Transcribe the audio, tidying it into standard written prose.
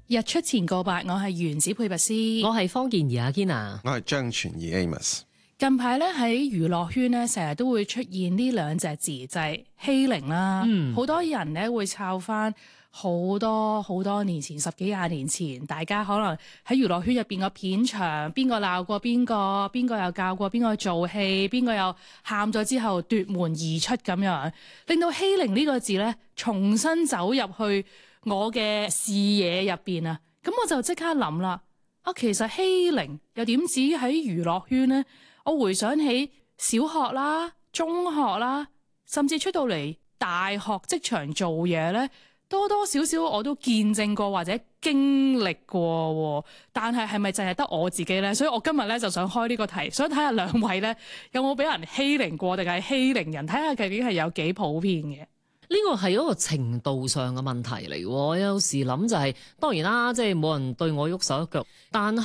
日出前告白，我係原子配拔斯， 我係方健儀阿堅啊， 我係張傳義 Amos。 近排咧喺娛樂圈咧，成日都會出現呢兩隻字，就係欺凌啦。好多人咧會抄翻好多年前，10幾20年前，大家可能喺娛樂圈入邊個片場，邊個鬧過邊個，邊個又教過邊個做戲，邊個又喊咗之後奪門而出咁樣，令到欺凌呢個字咧重新走入去我嘅視野入邊啊。咁我就即刻諗啦，其實欺凌又點止喺娛樂圈呢？我回想起小學啦、中學啦，甚至出到嚟大學職場做嘢咧，多多少少我都見證過或者經歷過。但係咪淨係得我自己咧？所以我今日咧就想開呢個題，想睇下兩位咧有冇俾人欺凌過，定係欺凌人，睇下究竟係有幾普遍嘅。 呢個係一個程度上嘅問題嚟喎。我有時諗就係當然啦，即係冇人對我喐手喐腳，但